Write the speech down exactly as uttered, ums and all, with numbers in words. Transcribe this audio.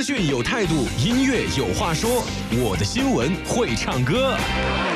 讯有态度，音乐有话说。我的新闻会唱歌。